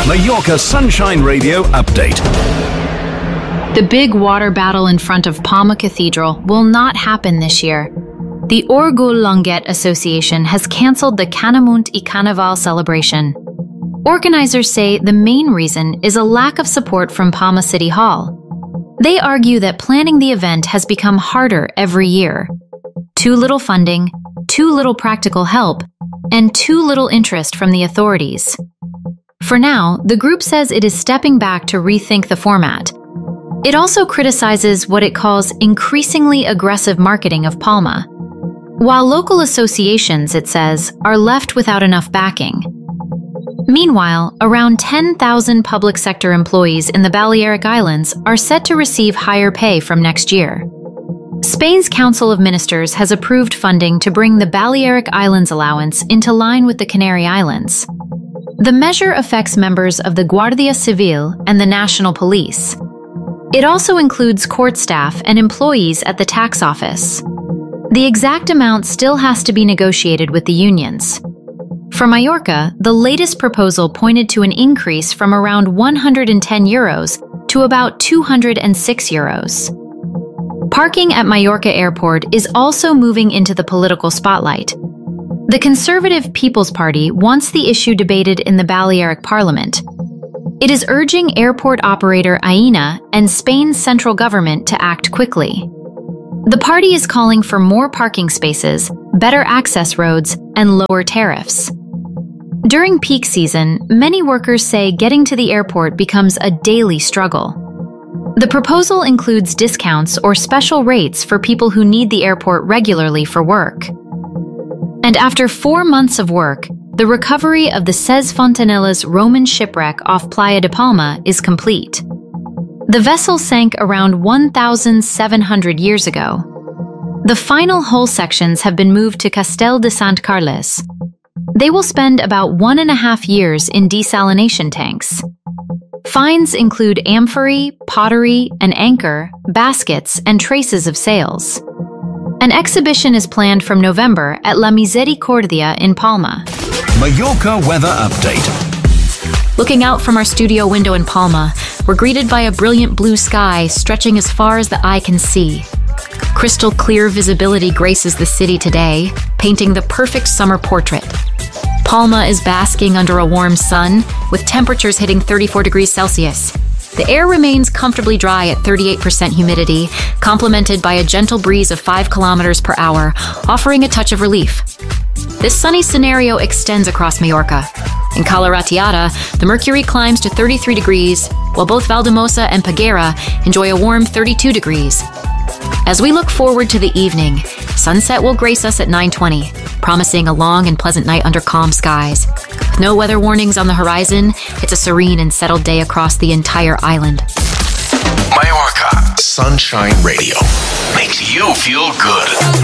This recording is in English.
Mallorca Sunshine Radio update. The big water battle in front of Palma Cathedral will not happen this year. The Orgul Longet Association has cancelled the Canamunt y Carnaval celebration. Organizers say the main reason is a lack of support from Palma City Hall. They argue that planning the event has become harder every year. Too little funding, too little practical help, and too little interest from the authorities. For now, the group says it is stepping back to rethink the format. It also criticizes what it calls increasingly aggressive marketing of Palma. While local associations, it says, are left without enough backing. Meanwhile, around 10,000 public sector employees in the Balearic Islands are set to receive higher pay from next year. Spain's Council of Ministers has approved funding to bring the Balearic Islands allowance into line with the Canary Islands. The measure affects members of the Guardia Civil and the National Police. It also includes court staff and employees at the tax office. The exact amount still has to be negotiated with the unions. For Mallorca, the latest proposal pointed to an increase from around 110 euros to about 206 euros. Parking at Mallorca Airport is also moving into the political spotlight. The Conservative People's Party wants the issue debated in the Balearic Parliament. It is urging airport operator Aena and Spain's central government to act quickly. The party is calling for more parking spaces, better access roads, and lower tariffs. During peak season, many workers say getting to the airport becomes a daily struggle. The proposal includes discounts or special rates for people who need the airport regularly for work. And after 4 months of work, the recovery of the Ses Fontanella's Roman shipwreck off Playa de Palma is complete. The vessel sank around 1,700 years ago. The final hull sections have been moved to Castel de Sant Carles. They will spend about 1.5 years in desalination tanks. Finds include amphory, pottery, an anchor, baskets, and traces of sails. An exhibition is planned from November at La Misericordia in Palma. Mallorca weather update. Looking out from our studio window in Palma, we're greeted by a brilliant blue sky stretching as far as the eye can see. Crystal clear visibility graces the city today, painting the perfect summer portrait. Palma is basking under a warm sun, with temperatures hitting 34 degrees Celsius. The air remains comfortably dry at 38% humidity, complemented by a gentle breeze of 5 kilometers per hour, offering a touch of relief. This sunny scenario extends across Mallorca. In Cala Ratllada, the mercury climbs to 33 degrees, while both Valldemossa and Peguera enjoy a warm 32 degrees. As we look forward to the evening, sunset will grace us at 9:20, promising a long and pleasant night under calm skies. With no weather warnings on the horizon, it's a serene and settled day across the entire island. Mallorca Sunshine Radio makes you feel good.